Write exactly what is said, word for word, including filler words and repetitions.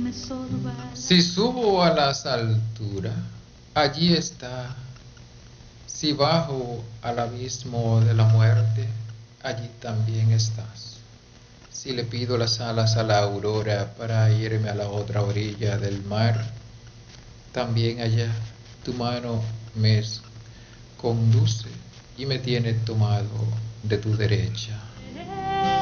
Si subo a las alturas, allí está. Si bajo al abismo de la muerte, allí también estás. Si le pido las alas a la aurora para irme a la otra orilla del mar, también allá tu mano me conduce y me tiene tomado de tu derecha.